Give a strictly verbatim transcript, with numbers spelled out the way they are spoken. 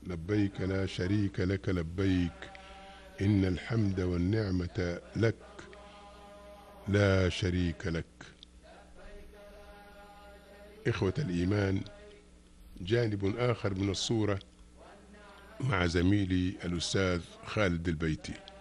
لبيك لا شريك لك لبيك إن الحمد والنعمة لك لا شريك لك. إخوة الإيمان، جانب آخر من الصورة مع زميلي الأستاذ خالد البيتي.